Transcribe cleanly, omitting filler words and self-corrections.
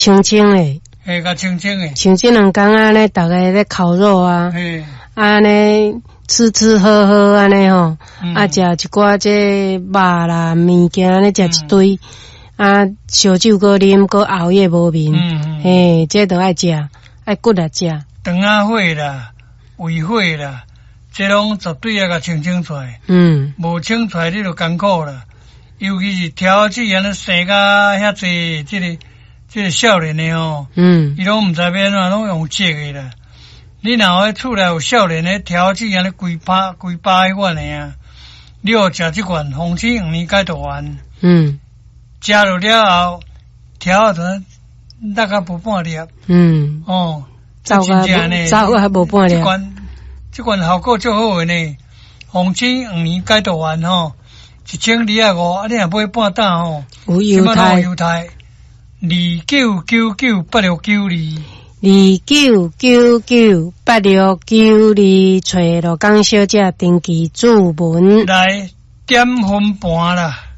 清清诶， 嘿，较清清诶， 像这两天安尼，逐个咧烤肉啊，安尼吃吃喝喝安尼吼，啊食一寡这肉啦物件安尼食一堆，啊烧酒搁啉，搁熬夜无眠，嘿，这都爱食，爱骨来食。 肠仔火啦，胃火啦，这拢绝对要甲清清出来。无清出来你就艰苦啦。尤其是调剂安尼生甲遐济，这个少年的吼，伊拢毋知要安怎，拢用借的啦。你若喺厝内有少年的调剂安尼规巴迄款的啊，你要食这款红星黄年解毒丸，食落了后调成大概无半粒，走啊无半粒。这款效果足好的呢，红星黄年解毒丸吼，1250，啊你若买半担吼， 有犹太 299982，29998692，找罗江小姐登记主文来点分盘啦。